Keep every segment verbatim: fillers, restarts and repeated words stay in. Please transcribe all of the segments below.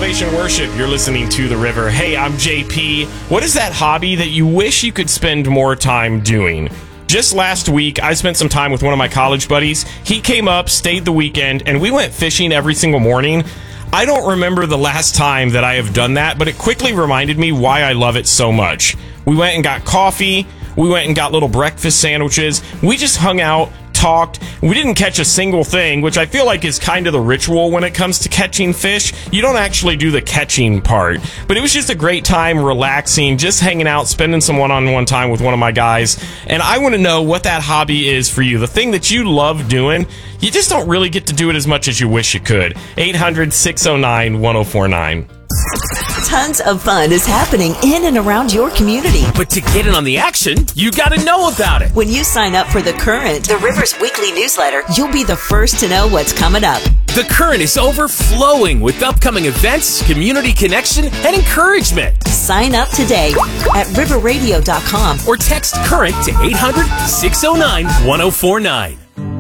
Salvation Worship. You're listening to The River. Hey, I'm J P. What is that hobby that you wish you could spend more time doing? Just last week, I spent some time with one of my college buddies. He came up, stayed the weekend, and we went fishing every single morning. I don't remember the last time that I have done that, but it quickly reminded me why I love it so much. We went and got coffee. We went and got little breakfast sandwiches. We just hung out, talked. We didn't catch a single thing, which I feel like is kind of the ritual when it comes to catching fish. You don't actually do the catching part, but it was just a great time, relaxing, just hanging out, spending some one-on-one time with one of my guys. And I want to know what that hobby is for you, the thing that you love doing. You just don't really get to do it as much as you wish you could. eight hundred, six oh nine, one oh four nine. Tons of fun is happening in and around your community. But to get in on the action, you gotta know about it. When you sign up for The Current, the River's weekly newsletter, you'll be the first to know what's coming up. The Current is overflowing with upcoming events, community connection, and encouragement. Sign up today at river radio dot com or text CURRENT to eight hundred, six oh nine, one oh four nine.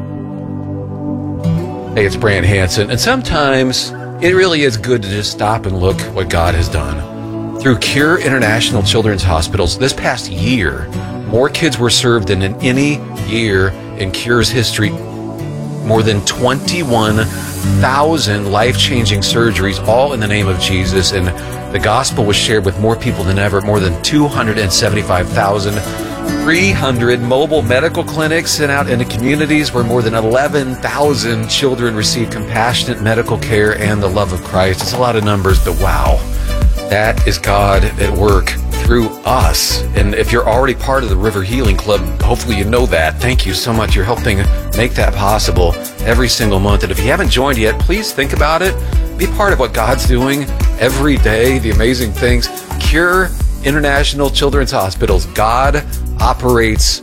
Hey, it's Brant Hansen, and sometimes it really is good to just stop and look what God has done. Through Cure International Children's Hospitals, this past year, more kids were served than in any year in Cure's history. More than twenty-one thousand life-changing surgeries, all in the name of Jesus, and the gospel was shared with more people than ever. More than two hundred seventy-five thousand three hundred mobile medical clinics sent out into communities where more than eleven thousand children receive compassionate medical care and the love of Christ. It's a lot of numbers, but wow, that is God at work through us. And if you're already part of the River Healing Club, hopefully you know that. Thank you so much. You're helping make that possible every single month. And if you haven't joined yet, please think about it. Be part of what God's doing every day, the amazing things. Cure International Children's Hospitals. God operates